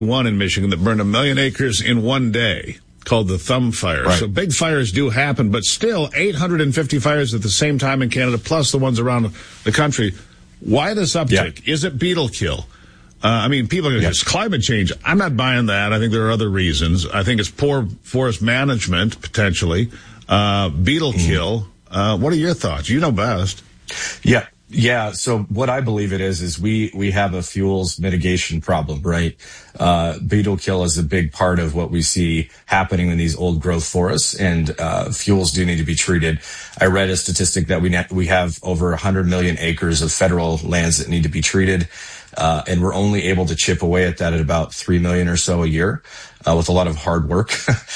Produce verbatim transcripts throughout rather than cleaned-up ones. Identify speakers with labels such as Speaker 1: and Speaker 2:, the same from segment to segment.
Speaker 1: one in Michigan that burned a million acres in one day, called the Thumb Fire. Right. So big fires do happen, but still eight hundred fifty fires at the same time in Canada, plus the ones around the country. Why this uptick? Yeah. Is it beetle kill? Uh, I mean, people are going to
Speaker 2: yeah.
Speaker 1: just climate change. I'm not buying that. I think there are other reasons. I think it's poor forest management, potentially. Uh, beetle mm. kill. Uh, what are your thoughts? You know best.
Speaker 2: Yeah. Yeah. So what I believe it is, is we, we have a fuels mitigation problem, right? Uh, beetle kill is a big part of what we see happening in these old growth forests, and, uh, fuels do need to be treated. I read a statistic that we, ne- we have over one hundred million acres of federal lands that need to be treated. Uh, and we're only able to chip away at that at about three million or so a year, uh, with a lot of hard work.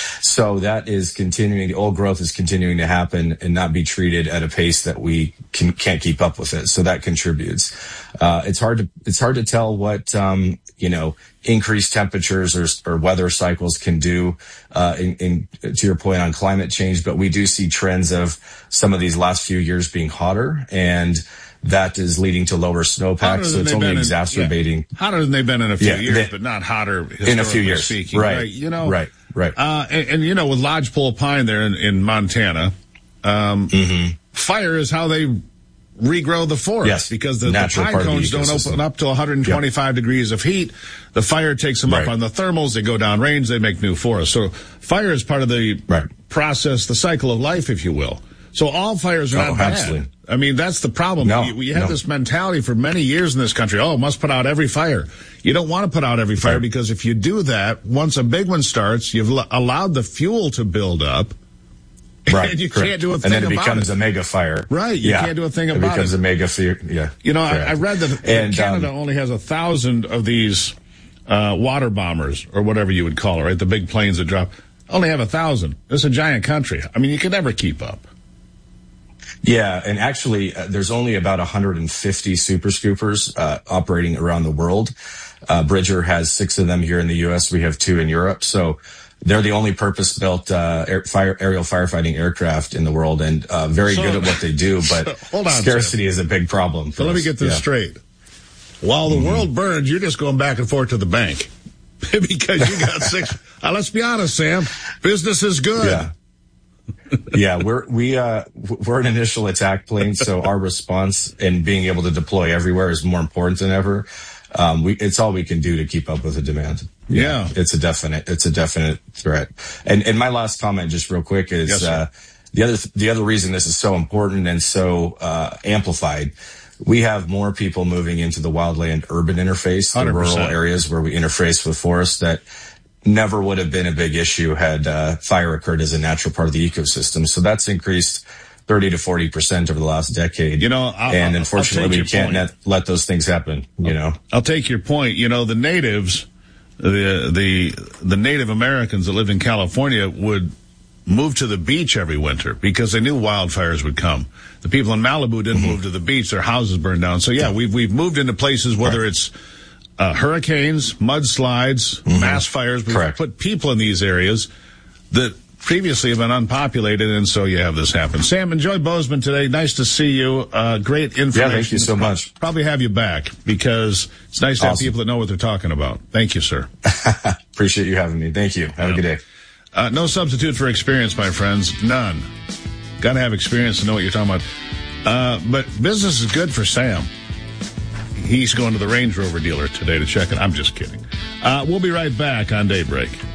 Speaker 2: So that is continuing. The old growth is continuing to happen and not be treated at a pace that we can, can't keep up with it. So that contributes. Uh, it's hard to, it's hard to tell what, um, you know, increased temperatures or, or weather cycles can do, uh, in, in, to your point on climate change, but we do see trends of some of these last few years being hotter, and that is leading to lower snowpack, so it's only exacerbating.
Speaker 1: In, yeah, hotter than they've been in a few
Speaker 2: yeah,
Speaker 1: years,
Speaker 2: they,
Speaker 1: but not hotter
Speaker 2: in a few years.
Speaker 1: Speaking,
Speaker 2: right.
Speaker 1: right? You know,
Speaker 2: right, right.
Speaker 1: Uh, and, and you know, with lodgepole pine there in, in Montana, um, mm-hmm. fire is how they regrow the forest,
Speaker 2: yes,
Speaker 1: because the, the pine cones don't open up to one hundred twenty-five yep. degrees of heat. The fire takes them right. up on the thermals. They go down range. They make new forests. So fire is part of the
Speaker 2: right.
Speaker 1: process, the cycle of life, if you will. So all fires are
Speaker 2: oh,
Speaker 1: not bad.
Speaker 2: Absolutely.
Speaker 1: I mean, that's the problem.
Speaker 2: No,
Speaker 1: we, we have
Speaker 2: no.
Speaker 1: this mentality for many years in this country. Oh, must put out every fire. You don't want to put out every fire
Speaker 2: right.
Speaker 1: because if you do that, once a big one starts, you've l- allowed the fuel to build up.
Speaker 2: Right.
Speaker 1: And you
Speaker 2: correct.
Speaker 1: can't do a thing
Speaker 2: about it. And then it becomes
Speaker 1: it.
Speaker 2: a mega fire.
Speaker 1: Right. You
Speaker 2: yeah.
Speaker 1: can't do a thing about
Speaker 2: it.
Speaker 1: it.
Speaker 2: It becomes a mega fire. Yeah.
Speaker 1: You know, I, I read that
Speaker 2: and,
Speaker 1: Canada
Speaker 2: um,
Speaker 1: only has a thousand of these uh, water bombers, or whatever you would call it, right? The big planes that drop. Only have a thousand. It's a giant country. I mean, you can never keep up.
Speaker 2: Yeah, and actually, uh, there's only about one hundred fifty Super Scoopers uh, operating around the world. Uh, Bridger has six of them here in the U S. We have two in Europe. So they're the only purpose-built uh, air, fire, aerial firefighting aircraft in the world, and uh, very so, good at what they do. But
Speaker 1: so, hold on,
Speaker 2: scarcity
Speaker 1: Sam.
Speaker 2: is a big problem.
Speaker 1: So let me get this
Speaker 2: yeah.
Speaker 1: straight. While the mm-hmm. world burns, you're just going back and forth to the bank because you got six. Uh, let's be honest, Sam. Business is good.
Speaker 2: Yeah. yeah, we're we uh we're an initial attack plane, so our response and being able to deploy everywhere is more important than ever. Um, we it's all we can do to keep up with the demand.
Speaker 1: Yeah,
Speaker 2: yeah it's a definite it's a definite threat. And and my last comment, just real quick, is
Speaker 1: yes,
Speaker 2: uh the other the other reason this is so important and so uh amplified. We have more people moving into the wildland urban interface, the rural areas where we interface with forests, that never would have been a big issue had uh, fire occurred as a natural part of the ecosystem. So that's increased thirty to forty percent over the last decade.
Speaker 1: You know, I'll,
Speaker 2: and
Speaker 1: I'll,
Speaker 2: unfortunately,
Speaker 1: I'll
Speaker 2: we can't net, let those things happen. You
Speaker 1: I'll,
Speaker 2: know,
Speaker 1: I'll take your point. You know, the natives, the the the Native Americans that lived in California would move to the beach every winter because they knew wildfires would come. The people in Malibu didn't mm-hmm. move to the beach; their houses burned down. So yeah, we've we've moved into places, whether right. it's Uh, hurricanes, mudslides, mm-hmm. mass fires. We've
Speaker 2: Correct.
Speaker 1: put people in these areas that previously have been unpopulated, and so you have this happen. Sam, enjoy Bozeman today. Nice to see you. Uh, great information.
Speaker 2: Yeah, thank you so much.
Speaker 1: Probably have you back because it's nice to
Speaker 2: awesome.
Speaker 1: have people that know what they're talking about. Thank you, sir.
Speaker 2: Appreciate you having me. Thank you. Have yeah. a good day.
Speaker 1: Uh, no substitute for experience, my friends. None. Got to have experience to know what you're talking about. Uh, but business is good for Sam. He's going to the Range Rover dealer today to check it. I'm just kidding. Uh, we'll be right back on Daybreak.